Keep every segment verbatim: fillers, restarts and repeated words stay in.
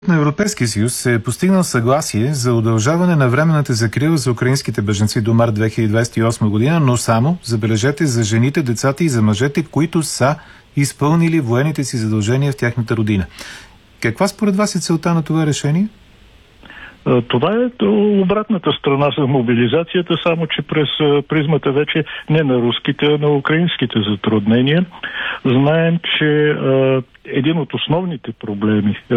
На Европейския съюз е постигнал съгласие за удължаване на временната закрила за украинските бежанци до март две хиляди двадесет и осма година, но само, забележете, за жените, децата и за мъжете, които са изпълнили военните си задължения в тяхната родина. Каква според вас е целта на това решение? Това е обратната страна за мобилизацията, само че през призмата вече не на руските, а на украинските затруднения. Знаем, че а, един от основните проблеми а,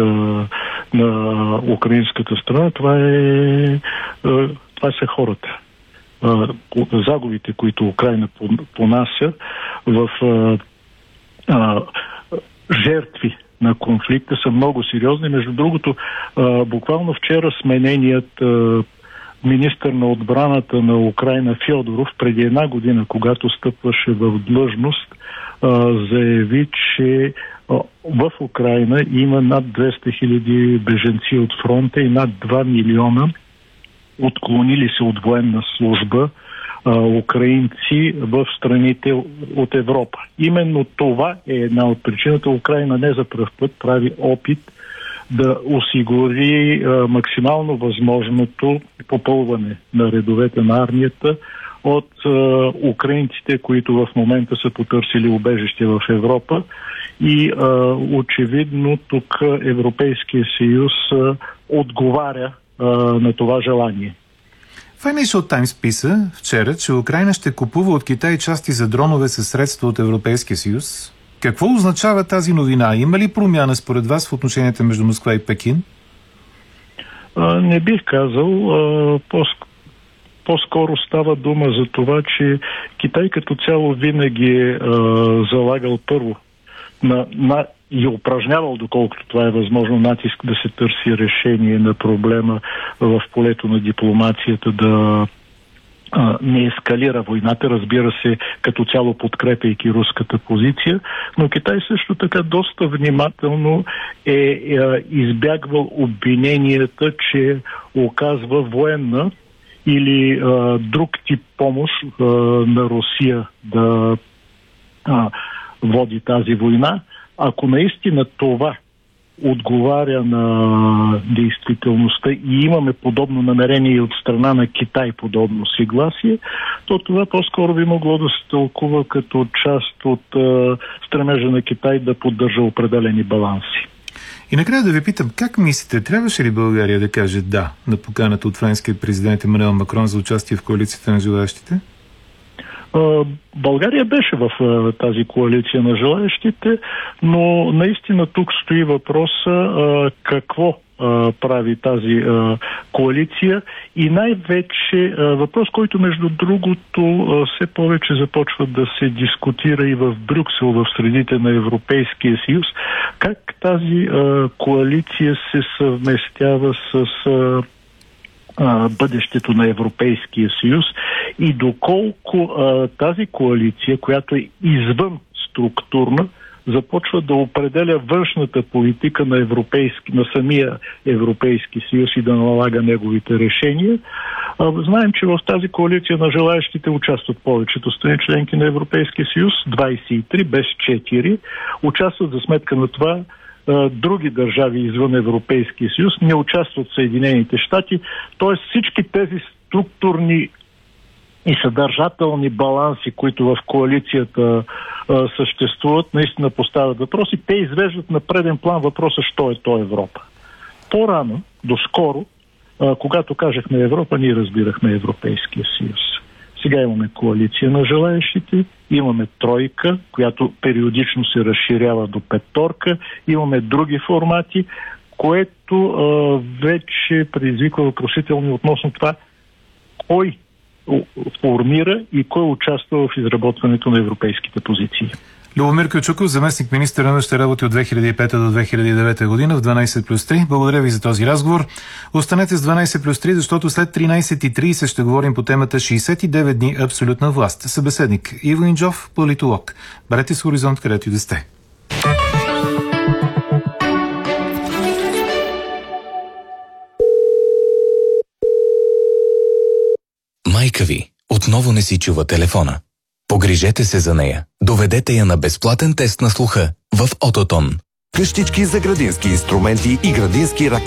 на украинската страна, това, е, а, това са хората. А, загубите, които Украина понася в а, а, жертви на конфликта са много сериозни. Между другото, а, буквално вчера смененият а, министър на отбраната на Украина Фьодоров преди една година, когато стъпваше в длъжност, а, заяви, че а, в Украина има над двеста хиляди беженци от фронта и над два милиона отклонили се от военна служба украинци в страните от Европа. Именно това е една от причината. Украина не за пръв път прави опит да осигури а, максимално възможното попълване на редовете на армията от а, украинците, които в момента са потърсили убежище в Европа. И а, очевидно тук Европейския съюз а, отговаря а, на това желание. Financial Times писа вчера, че Украина ще купува от Китай части за дронове със средства от Европейския съюз. Какво означава тази новина? Има ли промяна според вас в отношенията между Москва и Пекин? А, не бих казал. А, по-ск... По-скоро става дума за това, че Китай като цяло винаги е а, залагал първо на, на и упражнявал, доколкото това е възможно, натиск да се търси решение на проблема в полето на дипломацията, да а, не ескалира войната, разбира се, като цяло подкрепяйки руската позиция, но Китай също така доста внимателно е, е избягвал обвиненията, че оказва военна или а, друг тип помощ а, на Русия да а, води тази война. Ако наистина това отговаря на действителността и имаме подобно намерение и от страна на Китай подобно съгласие, то това по-скоро би могло да се тълкува като част от а, стремежа на Китай да поддържа определени баланси. И накрая да ви питам, как мислите, трябваше ли България да каже да на поканата от френския президент Емануел Макрон за участие в коалицията на желаещите? България беше в тази коалиция на желаещите, но наистина тук стои въпроса какво прави тази коалиция и най-вече въпрос, който между другото все повече започва да се дискутира и в Брюксел, в средите на Европейския съюз, как тази коалиция се съвместява с бъдещето на Европейския съюз и доколко а, тази коалиция, която е извън структурна, започва да определя външната политика на, европейски, на самия Европейски съюз и да налага неговите решения. А, знаем, че в тази коалиция на желаящите участват повечето страни членки на Европейския съюз, двадесет и три без четири, участват за сметка на това други държави извън Европейския съюз, не участват в Съединените щати, т.е. всички тези структурни и съдържателни баланси, които в коалицията а, съществуват, наистина поставят въпроси. Те извеждат на преден план въпроса, що е то Европа. По-рано, доскоро, а, когато кажехме Европа, ние разбирахме Европейския съюз. Сега имаме коалиция на желаещите, имаме тройка, която периодично се разширява до петорка, имаме други формати, което а, вече предизвиква въпросителни относно това кой формира и кой участва в изработването на европейските позиции. Любомир Кючуков, заместник министър на външните работи от две хиляди и пета до две хиляди и девета година в дванадесет плюс три. Благодаря ви за този разговор. Останете с дванадесет плюс три, защото след тринадесет и тридесет ще говорим по темата шейсет и девет дни абсолютна власт. Събеседник Иво Инджов, политолог. Бъдете с Хоризонт, където и да сте. Майка ви отново не си чува телефона. Погрижете се за нея. Доведете я на безплатен тест на слуха в Ототон. Къщички за градински инструменти и градински ракети.